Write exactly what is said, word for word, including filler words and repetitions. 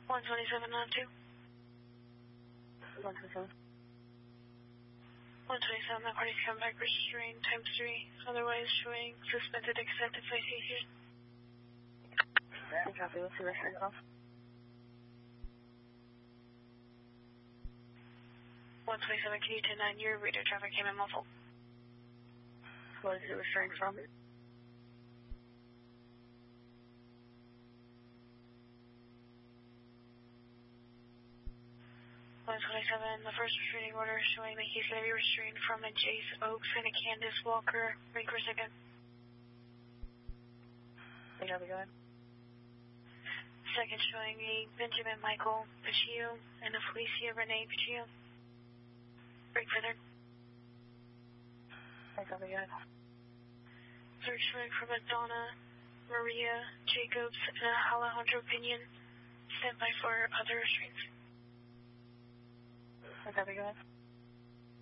one twenty-seven on two. one twenty-seven. one twenty-seven, that party's come back restrained times three, otherwise showing suspended excessive citation. Okay, copy. What's the restraint off? one twenty-seven, can you ten nine, your radio traffic came in muffled. What is it restrained from? one twenty-seven, the first restraining order showing that he's going to be restrained from a Jace Oaks and a Candace Walker. Ring for a second. Okay, copy, go ahead. Second showing a Benjamin Michael Paccio and a Felicia Renee Paccio. Ring for third. Okay, copy, go ahead. Third showing from a Donna Maria Jacobs and a Alejandro Pinion. Stand by for other restraints. Okay, copy, go ahead.